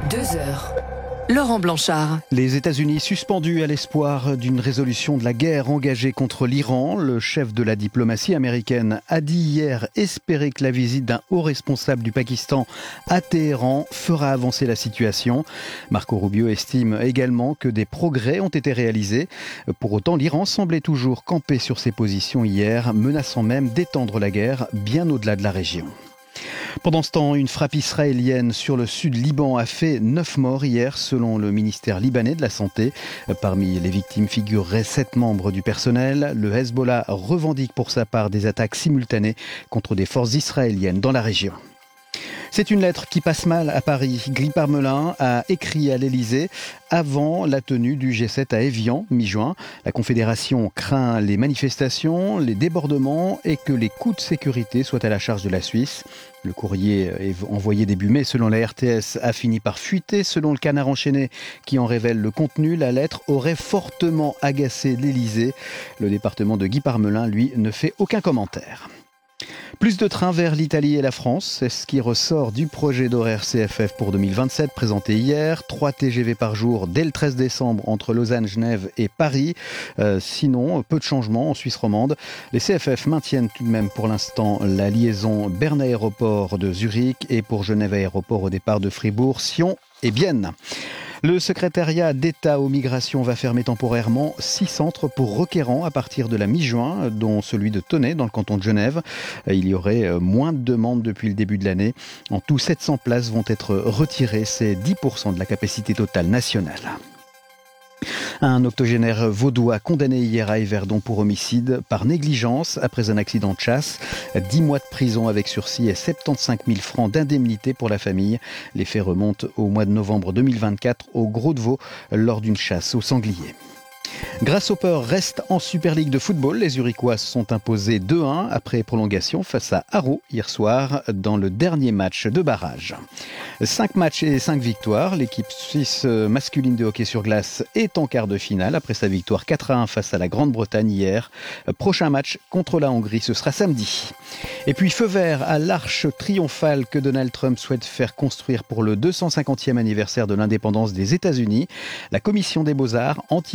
2 heures. Laurent Blanchard. Les États-Unis suspendus à l'espoir d'une résolution de la guerre engagée contre l'Iran. Le chef de la diplomatie américaine a dit hier espérer que la visite d'un haut responsable du Pakistan à Téhéran fera avancer la situation. Marco Rubio estime également que des progrès ont été réalisés. Pour autant, l'Iran semblait toujours camper sur ses positions hier, menaçant même d'étendre la guerre bien au-delà de la région. Pendant ce temps, une frappe israélienne sur le sud Liban a fait 9 morts hier, selon le ministère libanais de la Santé. Parmi les victimes figureraient 7 membres du personnel. Le Hezbollah revendique pour sa part des attaques simultanées contre des forces israéliennes dans la région. C'est une lettre qui passe mal à Paris. Guy Parmelin a écrit à l'Élysée avant la tenue du G7 à Évian, mi-juin. La Confédération craint les manifestations, les débordements et que les coûts de sécurité soient à la charge de la Suisse. Le courrier envoyé début mai, selon la RTS, a fini par fuiter. Selon le Canard enchaîné qui en révèle le contenu, la lettre aurait fortement agacé l'Élysée. Le département de Guy Parmelin, lui, ne fait aucun commentaire. Plus de trains vers l'Italie et la France, c'est ce qui ressort du projet d'horaire CFF pour 2027 présenté hier. 3 TGV par jour dès le 13 décembre entre Lausanne, Genève et Paris. Sinon, peu de changements en Suisse romande. Les CFF maintiennent tout de même pour l'instant la liaison Berne Aéroport de Zurich et pour Genève Aéroport au départ de Fribourg, Sion et Bienne. Le secrétariat d'État aux migrations va fermer temporairement 6 centres pour requérants à partir de la mi-juin, dont celui de Tonnay dans le canton de Genève. Il y aurait moins de demandes depuis le début de l'année. En tout, 700 places vont être retirées. C'est 10% de la capacité totale nationale. Un octogénaire vaudois condamné hier à Yverdon pour homicide par négligence après un accident de chasse. 10 mois de prison avec sursis et 75 000 francs d'indemnité pour la famille. Les faits remontent au mois de novembre 2024 au Gros de Vaud lors d'une chasse au sanglier. Grasshopper reste en Super League de football. Les Zurichois se sont imposés 2-1 après prolongation face à Haro hier soir dans le dernier match de barrage. 5 matchs et 5 victoires. L'équipe suisse masculine de hockey sur glace est en quart de finale après sa victoire 4-1 face à la Grande-Bretagne hier. Prochain match contre la Hongrie, ce sera samedi. Et puis feu vert à l'arche triomphale que Donald Trump souhaite faire construire pour le 250e anniversaire de l'indépendance des États-Unis. La commission des beaux-arts